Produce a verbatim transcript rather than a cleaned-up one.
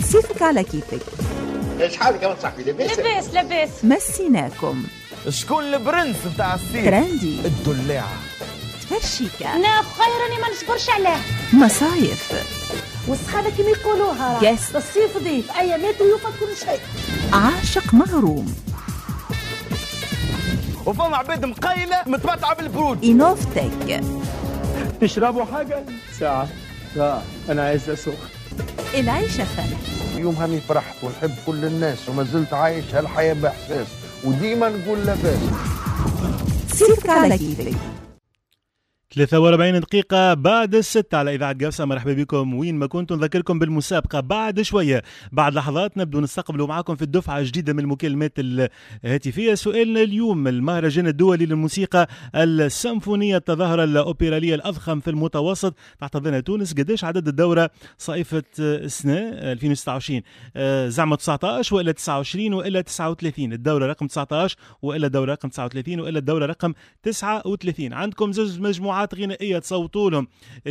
صيفك على كيفك. ايش حالك يا صاحبي؟ لاباس لاباس لاباس. مسيناكم. شكون البرنس بتاع الصيف؟ ترندي. الدلاعة. تفرشيكا. انا خيرني ما نصبرش عليه. مصايف. والسخانة كما يقولوها Guest. الصيف ضيف ايامات ويوفى كل شيء. عاشق مغروم. وفما عباد مقيلة متمتعة بالبرود. إينوفتك. تشربوا حاجة؟ ساعة ساعة أنا عايز أسوق. العيشة فن. يوم هاني فرحت ونحب كل الناس وما زلت عايش هالحياة بإحساس وديما نقول لاباس. صيفك على كيفك. ثلاثة وأربعين دقيقة بعد الستة على إذاعة قفصة. مرحبا بكم وين ما كنتم. نذكركم بالمسابقة بعد شوية، بعد لحظات نبدو نستقبلوا معكم في الدفعة الجديدة من المكالمات الهاتفية. سؤالنا اليوم: المهرجان الدولي للموسيقى السيمفونية التظاهرة الأوبرالية الأضخم في المتوسط تحت ظل تونس، قداش عدد الدورة صيفة السنة ألفين وستة وعشرين؟ زعما تسعة عشر وإلا تسعة وعشرين وإلا تسعة وثلاثين؟ الدورة رقم تسعة عشر وإلا الدورة رقم تسعة وثلاثين وإلا الدورة رقم تسعة وثلاثين؟ عندكم زوج مجموعات غنائية تصوتوا لهم.